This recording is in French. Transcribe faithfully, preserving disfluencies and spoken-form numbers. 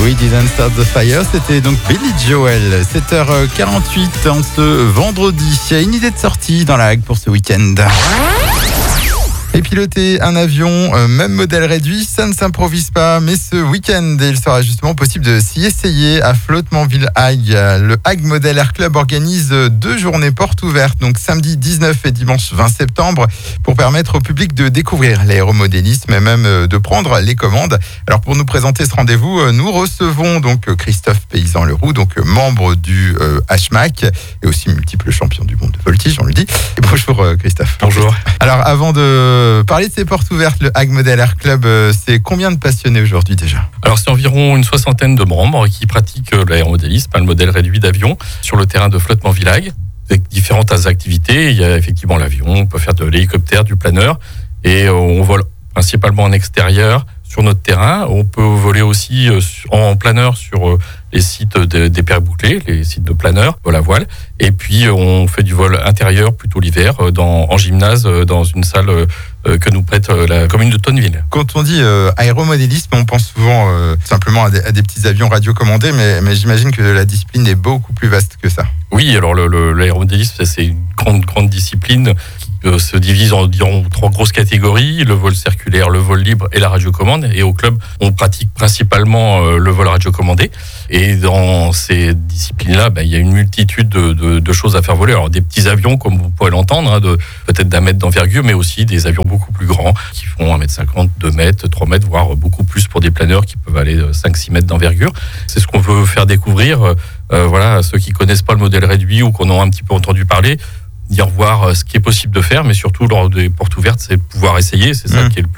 We Didn't Start the Fire, c'était donc Billy Joel. sept heures quarante-huit en ce vendredi. Il y a une idée de sortie dans la Hague pour ce week-end. Et piloter un avion, euh, même modèle réduit, ça ne s'improvise pas. Mais ce week-end, il sera justement possible de s'y essayer à Flottmanville-Hague. Le Hague Model Air Club organise deux journées portes ouvertes, donc samedi dix-neuf et dimanche vingt septembre, pour permettre au public de découvrir l'aéromodélisme et même de prendre les commandes. Alors pour nous présenter ce rendez-vous, nous recevons donc Christophe Paysan-Leroux, donc membre du euh, H M A C et aussi multiple champion du monde de voltige, on le dit. Et bonjour Christophe. Bonjour. Alors avant de parler de ces portes ouvertes, le Hague Model Air Club, c'est combien de passionnés aujourd'hui déjà ? Alors c'est environ une soixantaine de membres qui pratiquent l'aéromodélisme, le modèle réduit d'avion, sur le terrain de Flottmanville-Hague, avec différentes activités. Il y a effectivement l'avion, on peut faire de l'hélicoptère, du planeur, et on vole principalement en extérieur sur notre terrain. On peut voler aussi en planeur sur les sites des Pères Bouclés, les sites de planeurs, vol à voile. Et puis on fait du vol intérieur plutôt l'hiver, dans, en gymnase, dans une salle que nous prête la commune de Tonneville. Quand on dit euh, aéromodélisme, on pense souvent euh, simplement à des, à des petits avions radiocommandés, mais, mais j'imagine que la discipline est beaucoup plus vaste que ça. Oui, alors le, le, l'aéromodélisme, c'est une grande, grande discipline qui euh, se divise en environ trois grosses catégories, le vol circulaire, le vol libre et la radiocommande. Et au club, on pratique principalement euh, le vol radiocommandé. Et dans ces disciplines-là, ben, il y a une multitude de, de, de choses à faire voler. Alors des petits avions, comme vous pouvez l'entendre, hein, de, peut-être d'un mètre d'envergure, mais aussi des avions beaucoup plus grands, qui font un mètre cinquante, deux mètres, trois mètres, voire beaucoup plus pour des planeurs qui peuvent aller cinq six mètres d'envergure. C'est ce qu'on veut faire découvrir euh, voilà, à ceux qui connaissent pas le modèle réduit ou qu'on a un petit peu entendu parler, dire voir ce qui est possible de faire, mais surtout lors des portes ouvertes, c'est pouvoir essayer, c'est ça mmh. qui est le plus